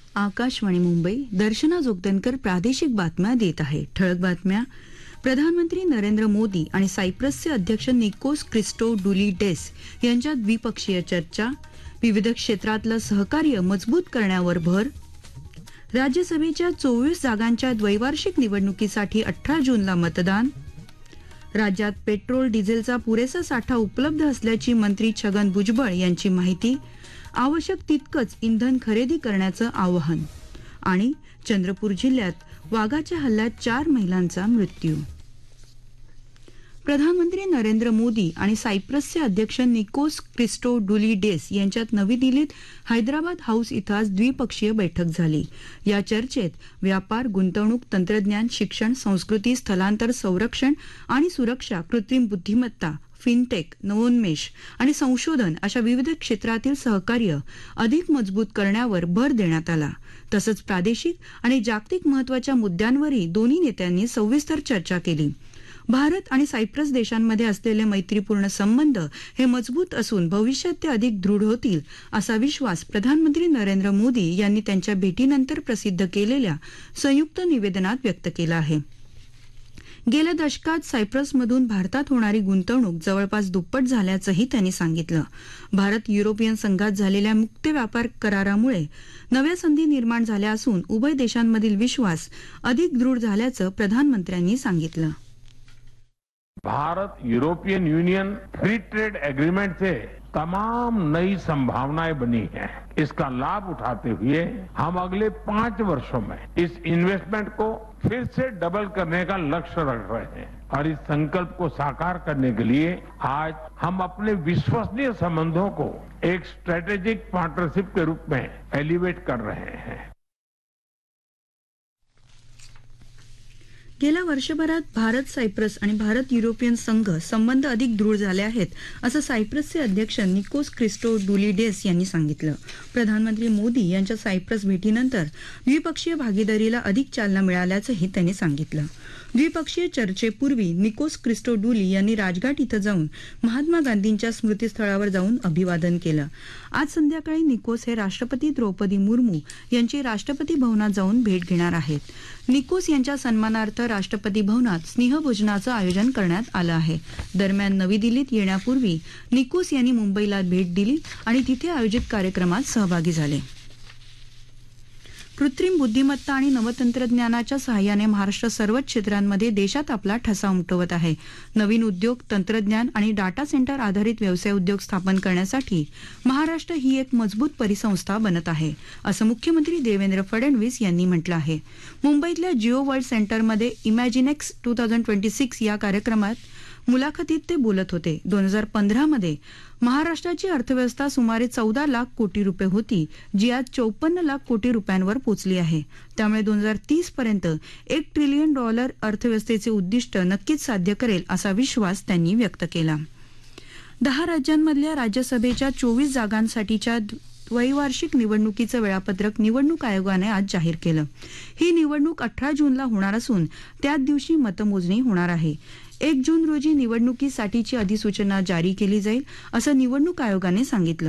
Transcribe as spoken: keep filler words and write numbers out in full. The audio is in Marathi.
आकाशवाणी मुंबई. दर्शना जोगदनकर प्रादेशिक बातम्या देत आहे. ठळक बातम्या. प्रधानमंत्री नरेंद्र मोदी आणि सायप्रसचे अध्यक्ष निकोस क्रिस्टोडुलिडेस यांच्यात द्विपक्षीय चर्चा. विविध क्षेत्रातलं सहकार्य मजबूत करण्यावर भर. राज्यसभेच्या चोवीस जागांच्या द्वैवार्षिक निवडणुकीसाठी अठरा जूनला मतदान. राज्यात पेट्रोल डिझेलचा पुरेसा साठा उपलब्ध असल्याची मंत्री छगन भुजबळ यांची माहिती. आवश्यक तितकंच इंधन खरेदी करण्याचं आवाहन. आणि चंद्रपूर जिल्ह्यात वाघाच्या हल्ल्यात चार महिलांचा मृत्यू. प्रधानमंत्री नरेंद्र मोदी आणि सायप्रसचे अध्यक्ष निकोस क्रिस्टोडुलिडेस यांच्यात नवी दिल्लीत हैदराबाद हाऊस इथं आज द्विपक्षीय बैठक झाली. या चर्चेत व्यापार, गुंतवणूक, तंत्रज्ञान, शिक्षण, संस्कृती, स्थलांतर, संरक्षण आणि सुरक्षा, कृत्रिम बुद्धिमत्ता, फिनटेक, नवोन्मेष आणि संशोधन अशा विविध क्षेत्रातील सहकार्य अधिक मजबूत करण्यावर भर देण्यात आला. तसंच प्रादेशिक आणि जागतिक महत्वाच्या मुद्द्यांवरही दोन्ही नेत्यांनी सविस्तर चर्चा केली. भारत आणि सायप्रस देशांमध्ये असलेले मैत्रीपूर्ण संबंध हे मजबूत असून भविष्यात ते अधिक दृढ होतील असा विश्वास प्रधानमंत्री नरेंद्र मोदी यांनी त्यांच्या भेटीनंतर प्रसिद्ध केलेल्या संयुक्त निवेदनात व्यक्त केला आहे. गेल्या दशकात सायप्रसमधून भारतात होणारी गुंतवणूक जवळपास दुप्पट झाल्याचंही त्यांनी सांगितलं. भारत युरोपियन संघात झालेल्या मुक्त व्यापार करारामुळे नव्या संधी निर्माण झाल्या असून उभय देशांमधील विश्वास अधिक दृढ झाल्याचं प्रधानमंत्र्यांनी सांगितलं. Bharat European union free trade agreement से तमाम नई संभावनाएं बनी हैं. इसका लाभ उठाते हुए हम अगले पांच वर्षों में इस इन्वेस्टमेंट को फिर से डबल करने का लक्ष्य रख रहे हैं और इस संकल्प को साकार करने के लिए आज हम अपने विश्वसनीय संबंधों को एक स्ट्रेटेजिक पार्टनरशिप के रूप में एलिवेट कर रहे हैं. गेल्या वर्षभरात भारत सायप्रस आणि भारत युरोपियन संघ संबंध अधिक दृढ झाले आहेत असं सायप्रसचे अध्यक्ष निकोस क्रिस्टोडुलिडेस यांनी सांगितलं. प्रधानमंत्री मोदी यांच्या सायप्रस भेटीनंतर द्विपक्षीय भागीदारीला अधिक चालना मिळाल्याचंही त्यांनी सांगितलं. द्विपक्षीय चर्चेपूर्वी निकोस क्रिस्टोडुली यांनी राजघाट इथं जाऊन महात्मा गांधींच्या स्मृतीस्थळावर जाऊन अभिवादन केलं. आज संध्याकाळी निकोस हे राष्ट्रपती द्रौपदी मुर्मू यांची राष्ट्रपती भवनात जाऊन भेट घेणार आहेत. निकोस यांच्या सन्मानार्थ राष्ट्रपती भवनात स्नेहभोजनाचं आयोजन करण्यात आलं आहे. दरम्यान नवी दिल्लीत येण्यापूर्वी निकोस यांनी मुंबईला भेट दिली आणि तिथे आयोजित कार्यक्रमात सहभागी झाले. कृत्रिम बुद्धिमत्ता आणि नवतंत्रज्ञानाच्या सहाय्याने महाराष्ट्र सर्वच क्षेत्रांमध्ये देशात आपला ठसा उमटवत आहे. नवीन उद्योग, तंत्रज्ञान आणि डाटा सेंटर आधारित व्यवसाय उद्योग स्थापन करण्यासाठी महाराष्ट्र ही एक मजबूत परिसंस्था बनत आहे असं मुख्यमंत्री देवेंद्र फडणवीस यांनी म्हटलं आहे. मुंबईतल्या जिओ वर्ल्ड सेंटरमध्ये इमॅजिनेक्स टू थाउजंड ट्वेंटी सिक्स या कार्यक्रमात मुलाखतीत ते बोलत होते. दोन हजार पंधरा मध्ये महाराष्ट्राची अर्थव्यवस्था सुमारे चौदा लाख कोटी रुपये होती, जी आज चौपन्न लाख कोटी रुपयांवर पोहोचली आहे. त्यामुळे दोन हजार तीस पर्यंत एक ट्रिलियन डॉलर अर्थव्यवस्थेचे उद्दिष्ट नक्कीच साध्य करेल असा विश्वास त्यांनी व्यक्त केला. दहा राज्यांमधल्या राज्यसभेच्या चोवीस जागांसाठीच्या द्वैवार्षिक निवडणुकीचं वेळापत्रक निवडणूक आयोगाने आज जाहीर केलं. ही निवडणूक अठरा जूनला होणार असून त्याच दिवशी मतमोजणी होणार आहे. एक जून रोजी निवडणुकीसाठीची अधिसूचना जारी केली जाईल असं निवडणूक आयोगाने सांगितलं.